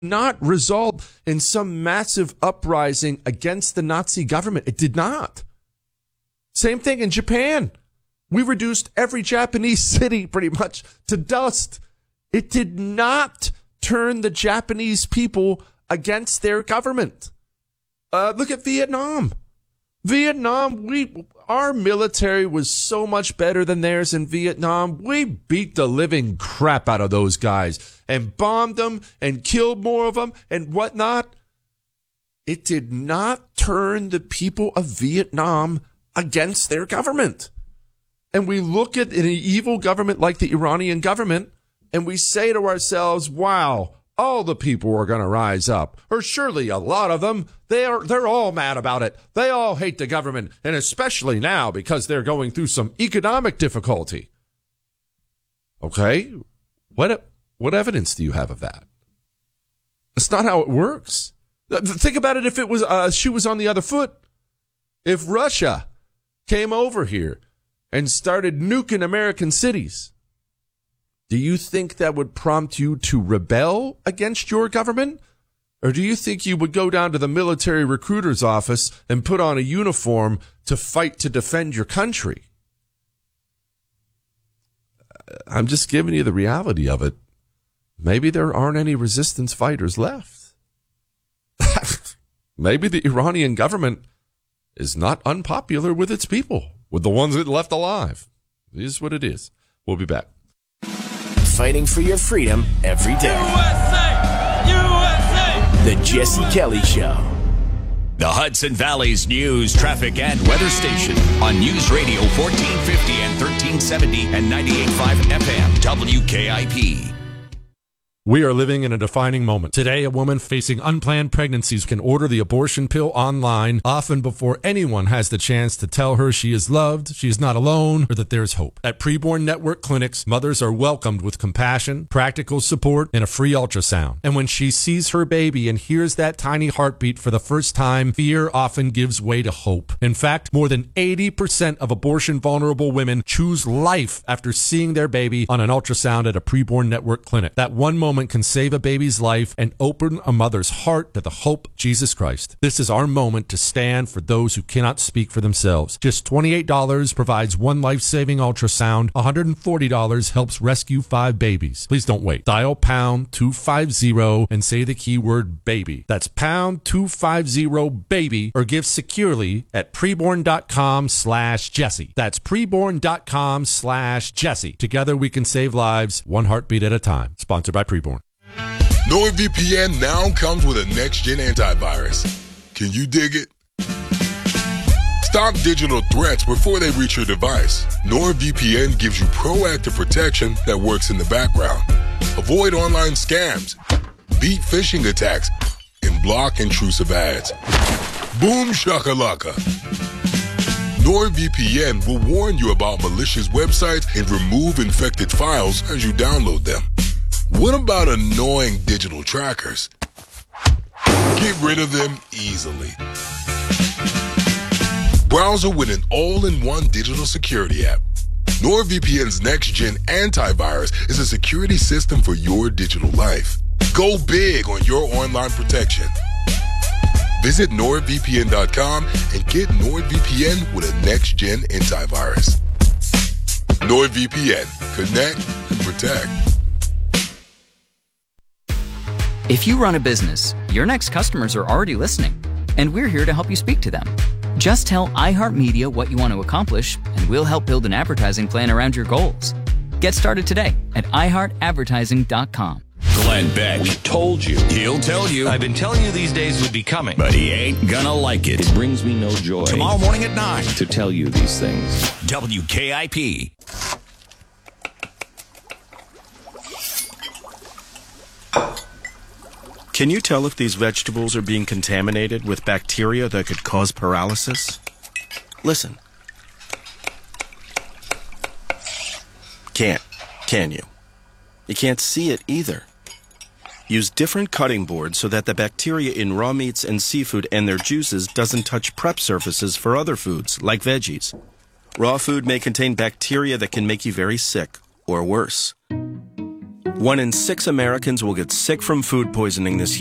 not result in some massive uprising against the Nazi government. It did not. Same thing in Japan. We reduced every Japanese city pretty much to dust. It did not turn the Japanese people against their government. Look at Vietnam. Our military was so much better than theirs in Vietnam. We beat the living crap out of those guys and bombed them and killed more of them and whatnot. It did not turn the people of Vietnam against their government. And we look at an evil government like the Iranian government, and we say to ourselves, wow, all the people are going to rise up. Or surely a lot of them, they're all mad about it. They all hate the government, and especially now because they're going through some economic difficulty. Okay, what evidence do you have of that? That's not how it works. Think about it if it was shoe was on the other foot. If Russia came over here and started nuking American cities, do you think that would prompt you to rebel against your government? Or do you think you would go down to the military recruiter's office and put on a uniform to fight to defend your country? I'm just giving you the reality of it. Maybe there aren't any resistance fighters left. Maybe the Iranian government is not unpopular with its people, with the ones it left alive. It is what it is. We'll be back. Fighting for your freedom every day. USA! USA! The Jesse Kelly Show. The Hudson Valley's news, traffic, and weather station on News Radio 1450 and 1370 and 98.5 FM WKIP. We are living in a defining moment. Today, a woman facing unplanned pregnancies can order the abortion pill online, often before anyone has the chance to tell her she is loved, she is not alone, or that there is hope. At Preborn Network clinics, mothers are welcomed with compassion, practical support, and a free ultrasound. And when she sees her baby and hears that tiny heartbeat for the first time, fear often gives way to hope. In fact, more than 80% of abortion-vulnerable women choose life after seeing their baby on an ultrasound at a Preborn Network clinic. That one moment can save a baby's life and open a mother's heart to the hope of Jesus Christ. This is our moment to stand for those who cannot speak for themselves. Just $28 provides one life-saving ultrasound. $140 helps rescue 5 babies. Please don't wait. Dial pound 250 and say the keyword baby. That's pound 250 baby, or give securely at preborn.com/Jesse. That's preborn.com/Jesse. Together we can save lives, one heartbeat at a time. Sponsored by Preborn. NordVPN now comes with a next-gen antivirus. Can you dig it? Stop digital threats before they reach your device. NordVPN gives you proactive protection that works in the background. Avoid online scams, beat phishing attacks, and block intrusive ads. Boom shakalaka. NordVPN will warn you about malicious websites and remove infected files as you download them. What about annoying digital trackers? Get rid of them easily. Browser with an all-in-one digital security app. NordVPN's next-gen antivirus is a security system for your digital life. Go big on your online protection. Visit NordVPN.com and get NordVPN with a next-gen antivirus. NordVPN. Connect and protect. If you run a business, your next customers are already listening, and we're here to help you speak to them. Just tell iHeartMedia what you want to accomplish, and we'll help build an advertising plan around your goals. Get started today at iHeartAdvertising.com. Glenn Beck. We told you. He'll tell you. I've been telling you these days would be coming. But he ain't gonna like it. It brings me no joy. Tomorrow morning at 9. To tell you these things. WKIP. Can you tell if these vegetables are being contaminated with bacteria that could cause paralysis? Listen. Can't, can you? You can't see it either. Use different cutting boards so that the bacteria in raw meats and seafood and their juices doesn't touch prep surfaces for other foods, like veggies. Raw food may contain bacteria that can make you very sick, or worse. 1 in 6 Americans will get sick from food poisoning this year.